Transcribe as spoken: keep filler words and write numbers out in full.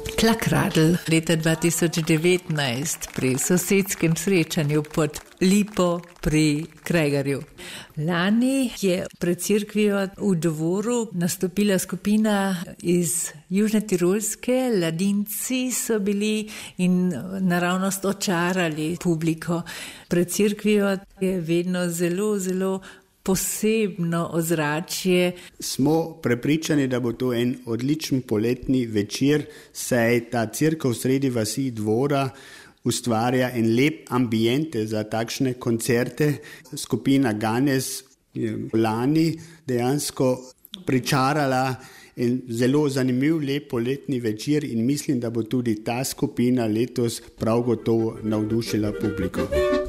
Klakradl leta dva tisoč devetnajst pri sosedskem srečanju pod Lipo pri Kreglerju. Lani je pred cerkvijo v dvoru nastopila skupina iz Južne Tirolske, Ladinci so bili in naravnost očarali publiko. Pred cerkvijo je vedno zelo, zelo posebno ozračje. Smo prepričani, da bo to en odličen poletni večer, saj ta cerkev sredi vasi dvora ustvarja en lep ambijente za takšne koncerte. Skupina Ganes je lani dejansko pričarala en zelo zanimiv, lep poletni večer in mislim, da bo tudi ta skupina letos prav gotovo navdušila publiko.